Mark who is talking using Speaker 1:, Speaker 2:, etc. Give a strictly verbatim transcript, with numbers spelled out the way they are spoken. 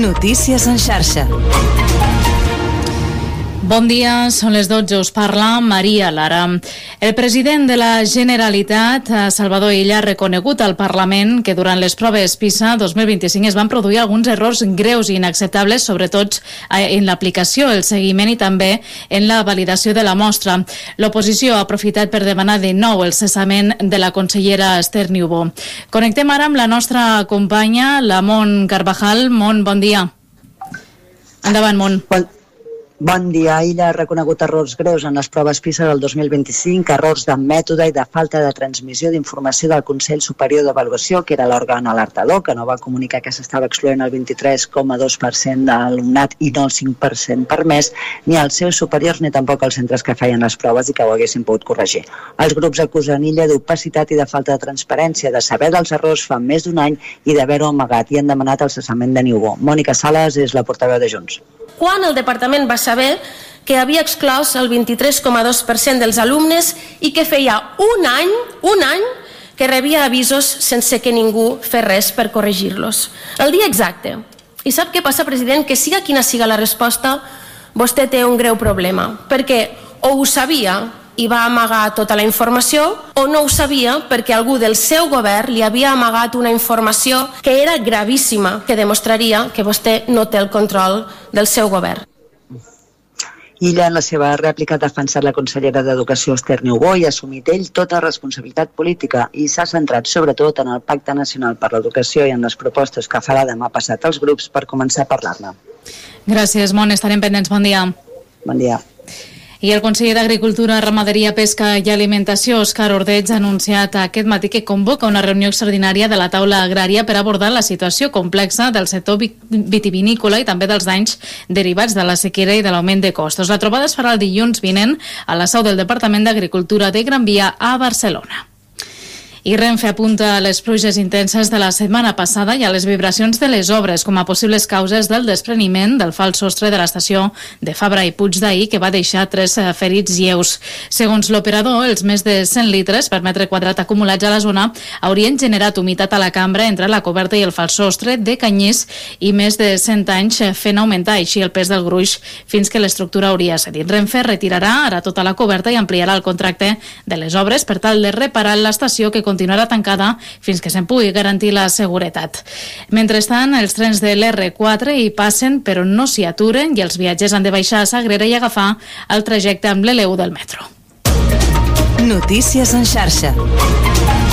Speaker 1: Notícies en xarxa.
Speaker 2: Bon dia, són les dotze, us parla Maria Lara. El president de la Generalitat, Salvador Illa, ha reconegut al Parlament que durant les proves PISA dos mil vint-i-cinc es van produir alguns errors greus i inacceptables, sobretot en l'aplicació, el seguiment i també en la validació de la mostra. L'oposició ha aprofitat per demanar de nou el cessament de la consellera Esther Niubó. Connectem ara amb la nostra companya, la Mon Carvajal. Mon, bon dia. Endavant, Mon.
Speaker 3: Bon... Bon dia. Illa ha reconegut errors greus en les proves PISA del dos mil vint-i-cinc, errors de mètode i de falta de transmissió d'informació del Consell Superior d'Avaluació, que era l'òrgan alertador, que no va comunicar que s'estava excloent el vint-i-tres coma dos per cent de l'alumnat i no el cinc per cent per mes, ni als seus superiors ni tampoc als centres que feien les proves i que ho haguessin pogut corregir. Els grups acusen Illa d'opacitat i de falta de transparència, de saber dels errors fa més d'un any i d'haver-ho amagat, i han demanat el cessament de Niubó. Mònica Sales és la portaveu de Junts.
Speaker 4: Quan el departament va saber que havia exclòs el vint-i-tres coma dos per cent dels alumnes i que feia un any, un any, que rebia avisos sense que ningú fes res per corregir-los. El dia exacte. I sap què passa, president? Que siga quina siga la resposta, vostè té un greu problema, perquè o ho sabia i va amagar tota la informació, o no ho sabia perquè algú del seu govern li havia amagat una informació que era gravíssima, que demostraria que vostè no té el control del seu govern.
Speaker 3: Illa, en la seva rèplica, ha defensat la consellera d'Educació Esther Niubó i ha assumit ell tota responsabilitat política i s'ha centrat sobretot en el Pacte Nacional per l'Educació i en les propostes que farà demà passat als grups per començar a parlar-ne.
Speaker 2: Gràcies, Mon. Estarem pendents. Bon dia.
Speaker 3: Bon dia.
Speaker 2: I el conseller d'Agricultura, Ramaderia, Pesca i Alimentació, Òscar Ordeig, ha anunciat aquest matí que convoca una reunió extraordinària de la taula agrària per abordar la situació complexa del sector vitivinícola i també dels danys derivats de la sequera i de l'augment de costos. La trobada es farà el dilluns vinent a la seu del Departament d'Agricultura de Gran Via a Barcelona. I Renfe apunta a les pluges intenses de la setmana passada i a les vibracions de les obres com a possibles causes del despreniment del fals sostre de l'estació de Fabra i Puig d'ahir, que va deixar tres ferits lleus. Segons l'operador, els més de cent litres per metre quadrat acumulats a la zona haurien generat humitat a la cambra entre la coberta i el fals sostre de canyís i més de cent anys, fent augmentar així el pes del gruix fins que l'estructura hauria cedit. Renfe retirarà ara tota la coberta i ampliarà el contracte de les obres per tal de reparar l'estació, que continuarà tancada fins que se'n pugui garantir la seguretat. Mentrestant, els trens de l'erre quatre hi passen però no s'hi aturen i els viatgers han de baixar a Sagrera i agafar el trajecte amb l'ele u del metro.
Speaker 1: Notícies en xarxa.